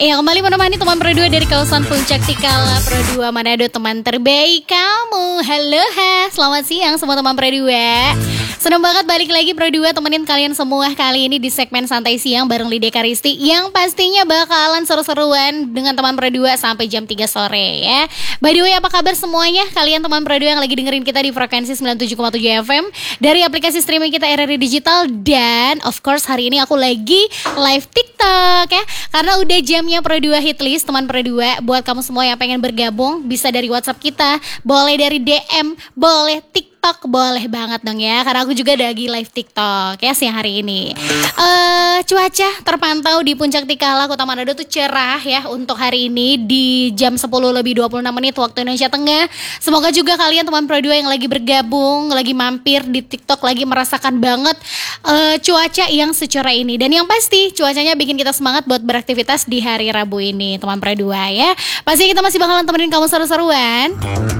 Iya, kembali menemani teman Pro 2 dari kawasan Puncak Tikala Pro 2 Manado, teman terbaik kamu. Halo, selamat siang semua teman Pro 2. Senang banget balik lagi Pro 2 temenin kalian semua kali ini di segmen Santai Siang bareng Lydia Karisti yang pastinya bakalan seru-seruan dengan teman Pro 2 sampai jam 3 sore ya. By the way, apa kabar semuanya? Kalian teman Pro 2 yang lagi dengerin kita di frekuensi 97,7 FM dari aplikasi streaming kita RRI Digital, dan of course hari ini aku lagi live TikTok ya. Karena udah jamnya Pro 2 Hitlist, teman Pro 2. Buat kamu semua yang pengen bergabung bisa dari WhatsApp kita, boleh dari DM, boleh TikTok, boleh banget dong ya. Karena aku juga lagi live TikTok ya siang hari ini. Cuaca terpantau di Puncak Tikala Kota Manado tuh cerah ya untuk hari ini di jam 10:26 waktu Indonesia Tengah. Semoga juga kalian teman Pro 2 yang lagi bergabung, lagi mampir di TikTok, lagi merasakan banget cuaca yang secerah ini. Dan yang pasti cuacanya bikin kita semangat buat beraktivitas di hari Rabu ini teman Pro 2 ya. Pasti kita masih bakalan temenin kamu seru-seruan.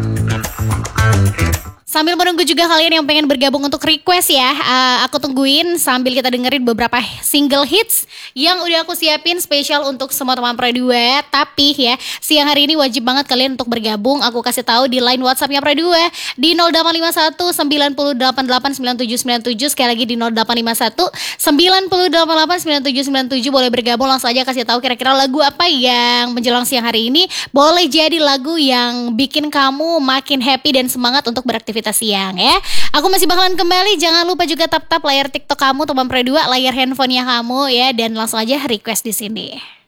Sambil menunggu juga kalian yang pengen bergabung untuk request ya, aku tungguin sambil kita dengerin beberapa single hits yang udah aku siapin spesial untuk semua teman Pro 2. Tapi ya, siang hari ini wajib banget kalian untuk bergabung. Aku kasih tahu di line WhatsAppnya Pro 2 di 0851 988 9797. Sekali lagi di 0851 988 9797. Boleh bergabung, langsung aja kasih tahu kira-kira lagu apa yang menjelang siang hari ini. Boleh jadi lagu yang bikin kamu makin happy dan semangat untuk beraktivitas siang ya. Aku masih bakalan kembali. Jangan lupa juga tap layar TikTok kamu teman Pro 2, layar handphonenya kamu ya, dan langsung aja request di sini.